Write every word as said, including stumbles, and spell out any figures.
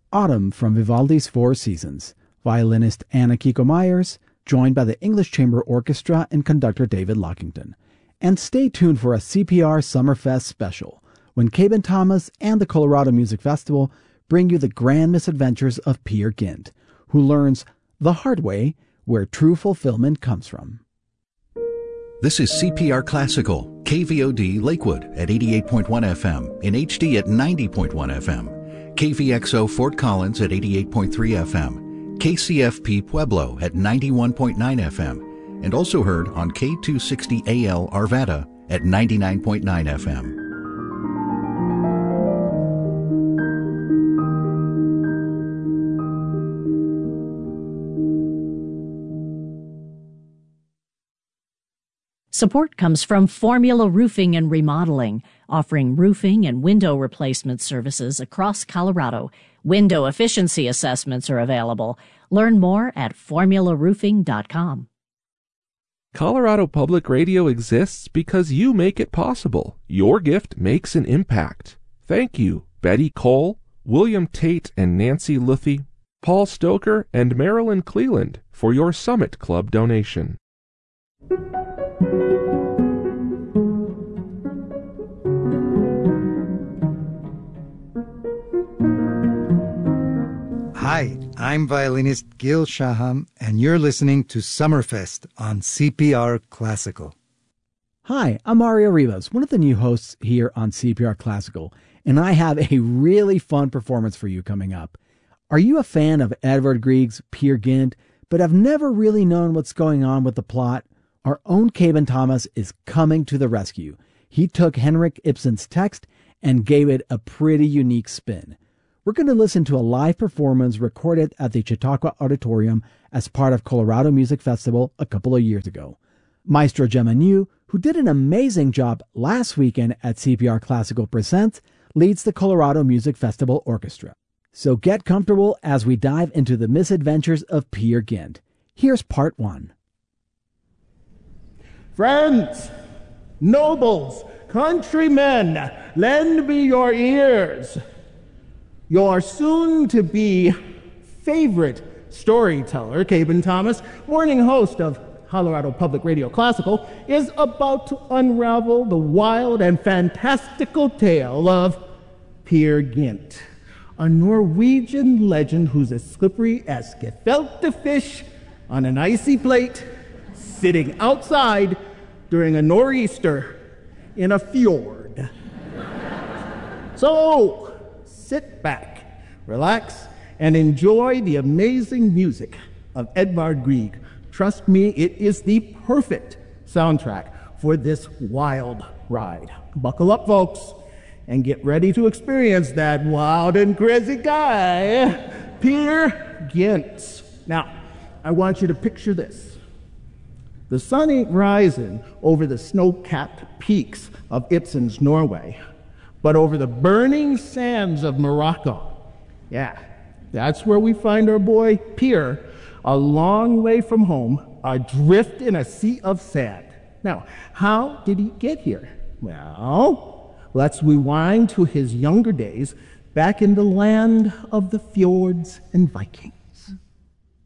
Autumn from Vivaldi's Four Seasons, violinist Anna Kiko Myers, joined by the English Chamber Orchestra and conductor David Lockington. And stay tuned for a C P R Summerfest special, when Cabin Thomas and the Colorado Music Festival bring you the grand misadventures of Peer Gynt, who learns the hard way where true fulfillment comes from. This is C P R Classical, K V O D Lakewood at eighty-eight point one F M, in H D at ninety point one F M, K V X O Fort Collins at eighty-eight point three F M, K C F P Pueblo at ninety-one point nine F M, and also heard on K two sixty A L Arvada at ninety-nine point nine F M. Support comes from Formula Roofing and Remodeling, offering roofing and window replacement services across Colorado. Window efficiency assessments are available. Learn more at formula roofing dot com. Colorado Public Radio exists because you make it possible. Your gift makes an impact. Thank you, Betty Cole, William Tate and Nancy Luthi, Paul Stoker, and Marilyn Cleland for your Summit Club donation. Hi, I'm violinist Gil Shaham, and you're listening to Summerfest on C P R Classical. Hi, I'm Mario Rivas, one of the new hosts here on C P R Classical, and I have a really fun performance for you coming up. Are you a fan of Edvard Grieg's Peer Gynt, but have never really known what's going on with the plot? Our own Cabin Thomas is coming to the rescue. He took Henrik Ibsen's text and gave it a pretty unique spin. We're going to listen to a live performance recorded at the Chautauqua Auditorium as part of Colorado Music Festival a couple of years ago. Maestro Gemma New, who did an amazing job last weekend at C P R Classical Presents, leads the Colorado Music Festival Orchestra. So get comfortable as we dive into the misadventures of Peer Gynt. Here's part one. Friends, nobles, countrymen, lend me your ears. Your soon-to-be favorite storyteller, Cabin Thomas, morning host of Colorado Public Radio Classical, is about to unravel the wild and fantastical tale of Peer Gynt, a Norwegian legend who's as slippery as gefilte fish on an icy plate, sitting outside during a nor'easter in a fjord. So, sit back, relax, and enjoy the amazing music of Edvard Grieg. Trust me, it is the perfect soundtrack for this wild ride. Buckle up, folks, and get ready to experience that wild and crazy guy, Peer Gynt. Now, I want you to picture this. The sun ain't rising over the snow-capped peaks of Ibsen's Norway, but over the burning sands of Morocco. Yeah, that's where we find our boy Peer, a long way from home, adrift in a sea of sand. Now, how did he get here? Well, let's rewind to his younger days back in the land of the fjords and Vikings.